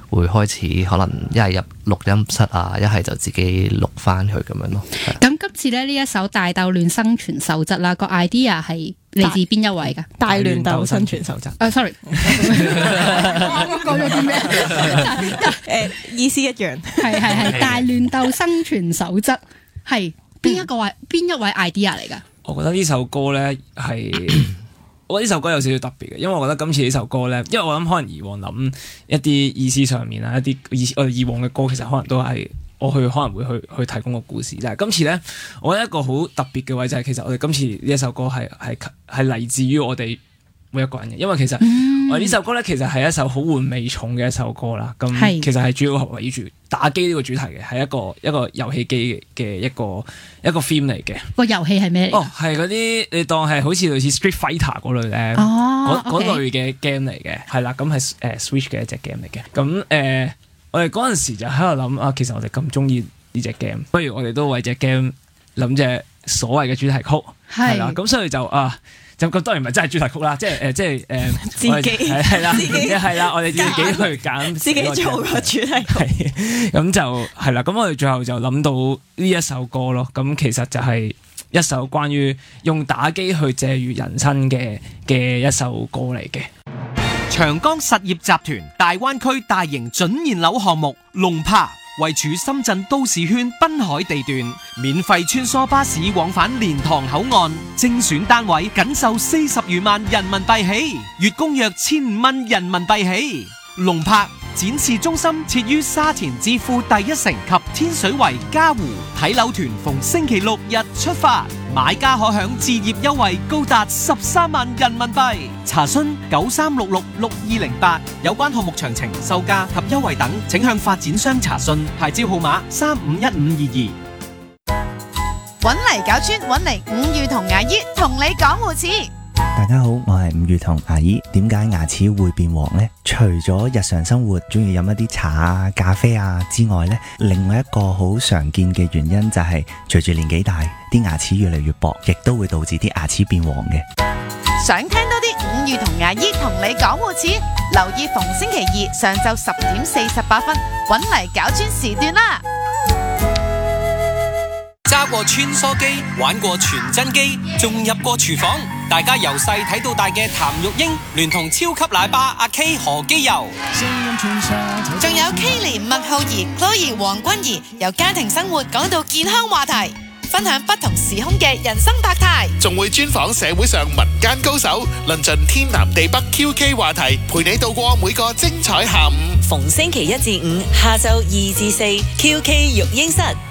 會開始可能一係入錄音室啊，一係就自己錄翻佢咁樣咯。 咁今次咧呢一首《大鬥亂生存守則》啦，個 idea 係嚟自邊一位㗎？ 大亂鬥生存守則。 sorry， 我講咗啲咩？ 意思一樣。 係大亂鬥生存守則係邊一位 idea 嚟㗎？ 我覺得呢首歌咧係，我覺得呢首歌有少少特別嘅，因為我覺得今次呢首歌咧，因為我諗可能以往諗一啲意思上面啊，一啲我哋以往嘅歌，其實可能都係我可能會去提供個故事，但係今次咧，我覺得一個好特別嘅位就係，其實我哋今次呢一首歌係嚟自於我哋每一個人嘅，因為其實我哋呢首歌咧，其實係一首好玩味重嘅一首歌啦。咁其實係主要圍繞住打機呢個主題嘅，係一個遊戲機嘅一個 theme 嚟嘅。 個遊戲係咩嚟？ 係嗰啲你當係好似類似 Street Fighter 嗰類咧，嗰類嘅 game 嚟嘅，係啦，咁係Switch 嘅一隻 game 嚟嘅。咁我哋嗰陣時就喺度諗啊，其實我哋咁中意呢隻 game， 不如我哋都為隻 game 諗隻所謂嘅主題曲，係啦，咁所以就咁當然唔係真係主題曲啦，即係自己係啦，我哋自己去揀自己做個主題曲， 咁就係啦。咁我哋最後就諗到呢一首歌咯。咁其實就係一首關於用打機去借喻人生嘅一首歌嚟嘅。 長江實業集團大灣區大型準現樓項目龍柏，位處深圳都市圈濱海地段，免費穿梭巴士往返蓮塘口岸，精選單位僅售40餘萬人民幣起，月供約1500蚊人民幣起。龍柏展示中心設於沙田置富第一城及天水圍嘉湖，睇樓團逢星期六日出發，買家可享置業優惠高達13萬人民幣。查詢93666208，有關項目詳情、售價及優惠等，請向發展商查詢。牌照號碼351522。 搵嚟搞專，搵嚟伍裕同牙醫同你講護齒。 大家好，我係伍裕彤牙醫。點解牙齒會變黃呢？除咗日常生活中意飲一啲茶啊、咖啡啊之外呢，另外一個好常見嘅原因就係隨住年紀大，啲牙齒越嚟越薄，亦都會導致啲牙齒變黃嘅。 想聽多啲伍裕同牙醫同你講護齒，留意逢星期二上晝10:48，搵嚟搞專時段啦。 揸過穿梭機，玩過傳真機，仲入過廚房。大家由細睇到大嘅譚玉英，聯同超級奶爸阿 K 何基佑， 仲有 K 連麥浩兒、Chloe 黃君怡，由家庭生活講到健康話題，分享不同時空嘅人生百態， 仲會專訪社會上民間高手，論盡天南地北 QK 話題，陪你度過每個精彩下午。 逢星期一至五下晝2至4 QK 育嬰室。